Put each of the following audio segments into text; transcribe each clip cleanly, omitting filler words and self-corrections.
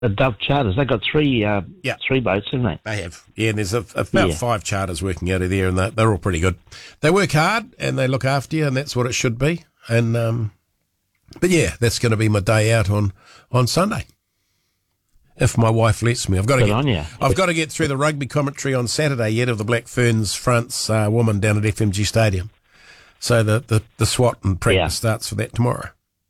the Dove Charters. They've got three boats, haven't they? They have. Yeah, and there's about 5 charters working out of there, and they're all pretty good. They work hard, and they look after you, and that's what it should be. And but yeah, that's going to be my day out on Sunday. If my wife lets me. I've got to get through the rugby commentary on Saturday yet of the Black Ferns France woman down at FMG Stadium. So the SWAT and practice starts for that tomorrow.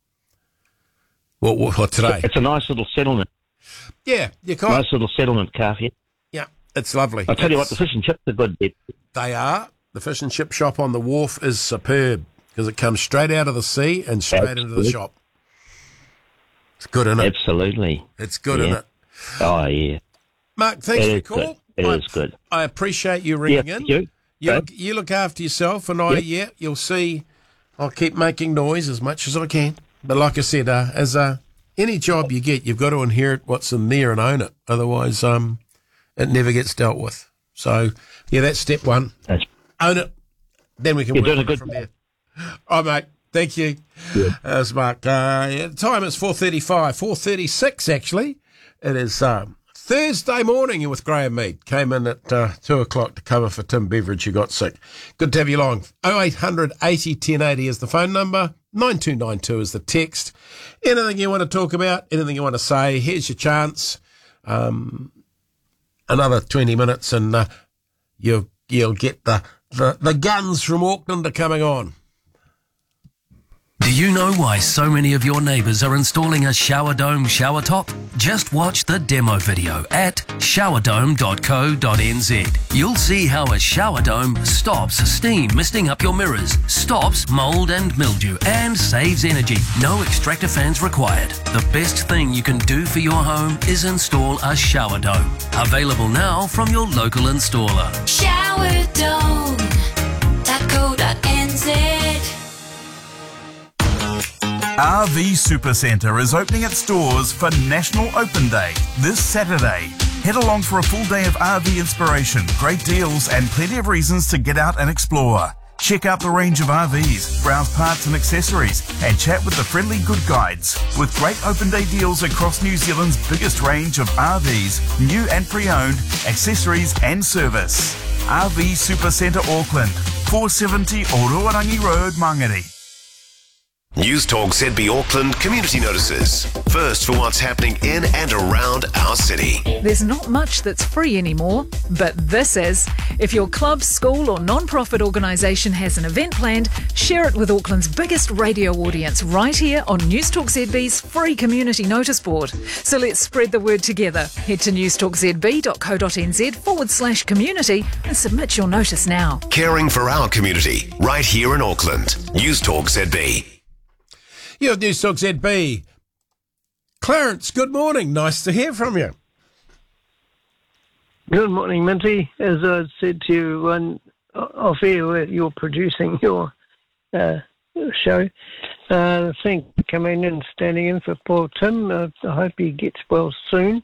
Well, today. It's a nice little settlement. Yeah, nice little settlement, Calf. Yeah, it's lovely. I'll tell you what, the fish and chips are good. They are. The fish and chip shop on the wharf is superb because it comes straight out of the sea and straight into the shop. It's good, isn't it? Absolutely. It's good, isn't it? Oh, yeah. Mark, thanks for the call. It is good. I appreciate you ringing in. You look after yourself, and you'll see. I'll keep making noise as much as I can. But like I said, as any job you get, you've got to inherit what's in there and own it. Otherwise, it never gets dealt with. So, that's step one. Own it. Then we can work on it from there. All right, mate. Thank you. Yeah. That's Mark. The time is 4:35, 4:36 actually. It is Thursday morning with Graham Mead. Came in at 2 o'clock to cover for Tim Beveridge, who got sick. Good to have you along. 0800 80 1080 is the phone number. 9292 is the text. Anything you want to talk about, anything you want to say, here's your chance. Another 20 minutes and you'll get the guns from Auckland are coming on. Do you know why so many of your neighbours are installing a shower dome shower top? Just watch the demo video at showerdome.co.nz. You'll see how a shower dome stops steam misting up your mirrors, stops mould and mildew, and saves energy. No extractor fans required. The best thing you can do for your home is install a shower dome. Available now from your local installer. Showerdome.co.nz. RV Supercentre is opening its doors for National Open Day this Saturday. Head along for a full day of RV inspiration, great deals and plenty of reasons to get out and explore. Check out the range of RVs, browse parts and accessories and chat with the friendly good guides. With great open day deals across New Zealand's biggest range of RVs, new and pre-owned, accessories and service. RV Supercentre Auckland, 470 Oroarangi Road, Mangere. News Talk ZB Auckland community notices. First for what's happening in and around our city. There's not much that's free anymore, but this is. If your club, school or non-profit organisation has an event planned, share it with Auckland's biggest radio audience right here on News Talk ZB's free community notice board. So let's spread the word together. Head to newstalkzb.co.nz/community and submit your notice now. Caring for our community right here in Auckland. News Talk ZB. You're News Talk ZB. Clarence, good morning. Nice to hear from you. Good morning, Minty. As I said to you off air, where you're producing your show, I think coming in, standing in for poor Tim. I hope he gets well soon.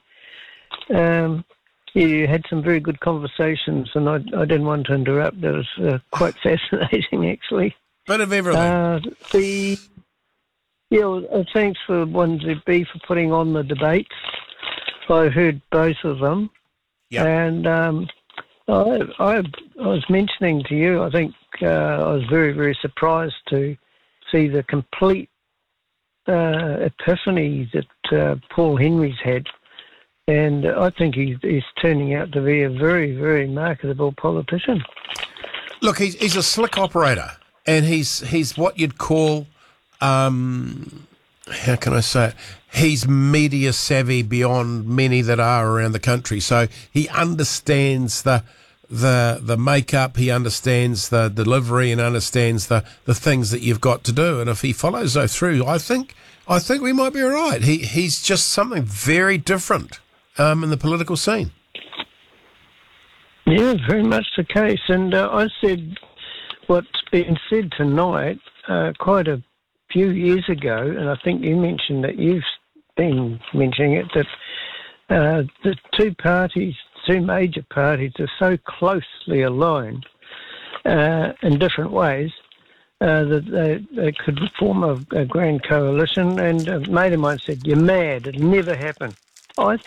You had some very good conversations, and I didn't want to interrupt. That was quite fascinating, actually. Bit of everything. Thanks for 1ZB for putting on the debates. I heard both of them. Yep. And I was mentioning to you, I think I was very, very surprised to see the complete epiphany that Paul Henry's had. And I think he's turning out to be a very, very marketable politician. Look, he's a slick operator, and he's what you'd call... how can I say it? He's media savvy beyond many that are around the country. So he understands the makeup, he understands the delivery, and understands the things that you've got to do. And if he follows those through, I think we might be all right. He's just something very different in the political scene. Yeah, very much the case. And I said what's been said tonight quite a few years ago, and I think you mentioned that you've been mentioning it, that the two major parties are so closely aligned in different ways that they could form a grand coalition. And a mate of mine said, "You're mad, it'll never happen." I